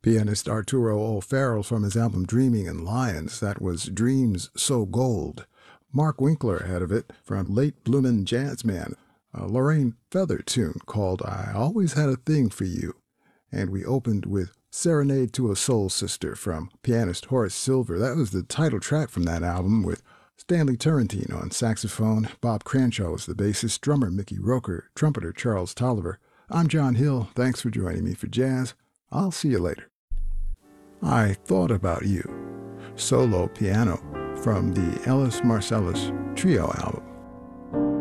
Pianist Arturo O'Farrell from his album Dreaming in Lions, that was Dreams So Gold. Mark Winkler ahead of it from Late Bloomin' Jazzman, a Lorraine Feather tune called I Always Had a Thing for You. And we opened with Serenade to a Soul Sister from pianist Horace Silver. That was the title track from that album, with Stanley Turrentine on saxophone, Bob Cranshaw was the bassist, drummer Mickey Roker, trumpeter Charles Tolliver. I'm John Hill. Thanks for joining me for jazz. I'll see you later. I Thought About You, solo piano from the Ellis Marsalis Trio album.